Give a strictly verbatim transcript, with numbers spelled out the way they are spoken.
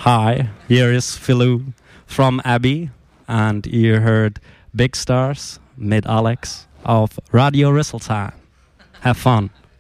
Hi, here is Philou from Abbey, and you heard Big Stars, Mid Alex of Radio Risseltime. Have fun.